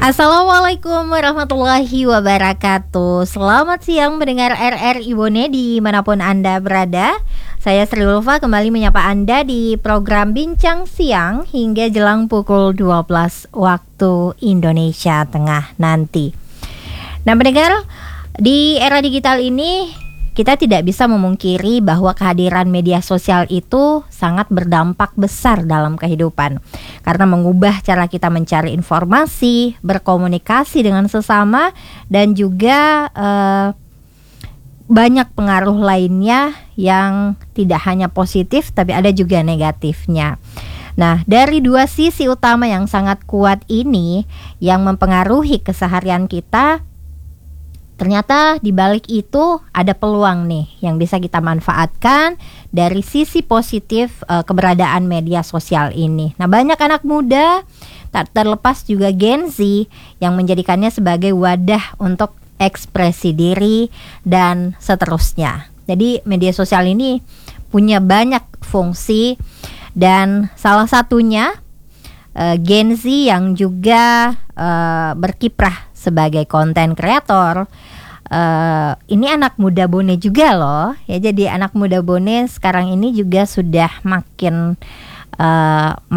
Assalamualaikum warahmatullahi wabarakatuh. Selamat siang mendengar RRI Bone dimanapun Anda berada. Saya Sri Ulfa kembali menyapa Anda di program Bincang Siang hingga jelang pukul 12 waktu Indonesia Tengah nanti. Nah mendengar, di era digital ini kita tidak bisa memungkiri bahwa kehadiran media sosial itu sangat berdampak besar dalam kehidupan karena mengubah cara kita mencari informasi, berkomunikasi dengan sesama, dan juga banyak pengaruh lainnya yang tidak hanya positif tapi ada juga negatifnya. Nah, dari dua sisi utama yang sangat kuat ini yang mempengaruhi keseharian kita, ternyata di balik itu ada peluang nih yang bisa kita manfaatkan dari sisi positif keberadaan media sosial ini. Nah, banyak anak muda, tak terlepas juga Gen Z, yang menjadikannya sebagai wadah untuk ekspresi diri dan seterusnya. Jadi media sosial ini punya banyak fungsi dan salah satunya Gen Z yang juga berkiprah sebagai konten kreator. Ini anak muda Bone juga loh ya. Jadi anak muda Bone sekarang ini juga sudah makin